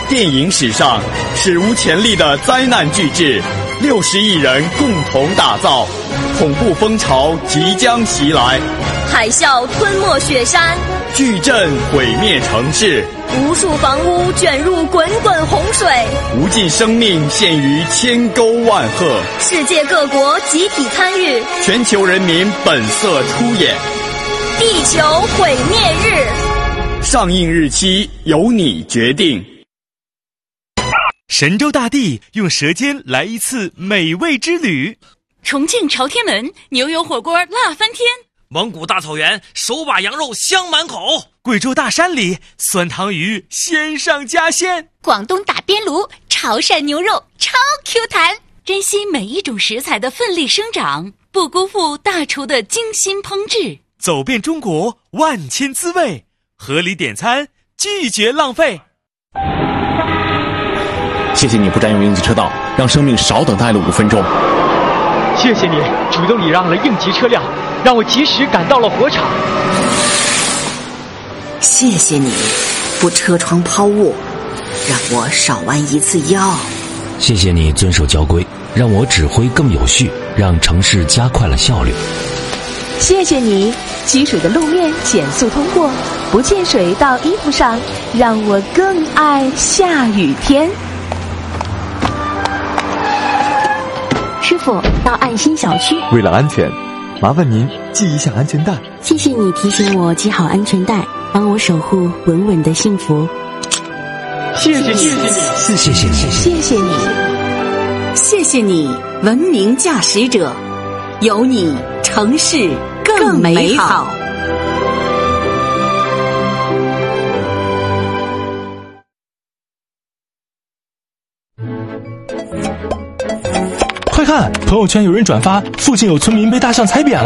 电影史上史无前例的灾难巨制，60亿人共同打造，恐怖风潮即将袭来， 海啸吞没雪山， 巨震毁灭城市， 无数房屋卷入滚滚洪水， 无尽生命陷于千沟万壑， 世界各国集体参与， 全球人民本色出演， 地球毁灭日。 上映日期由你决定。 神州大地用舌尖来一次美味之旅， 重庆朝天门牛油火锅辣翻天， 蒙古大草原手把羊肉香满口， 贵州大山里酸汤鱼鲜上加鲜， 广东打边炉潮汕牛肉超 Q 弹。珍惜每一种食材的奋力生长，不辜负大厨的精心烹制， 走遍中国万千滋味，合理点餐，拒绝浪费。 谢谢你不占用应急车道，让生命少等待了5分钟。 谢谢你主动礼让了应急车辆，让我及时赶到了火场。 谢谢你不车窗抛物，让我少弯一次腰。 谢谢你遵守交规，让我指挥更有序，让城市加快了效率。 谢谢你积水的路面减速通过，不溅水到衣服上，让我更爱下雨天。 师傅，到爱心小区。 为了安全，麻烦您系一下安全带。 谢谢你提醒我系好安全带，帮我守护稳稳的幸福。 谢谢你， 谢谢你， 谢谢你， 谢谢你，文明驾驶者，有你城市更美好。 快看，朋友圈有人转发，附近有村民被大象踩扁了。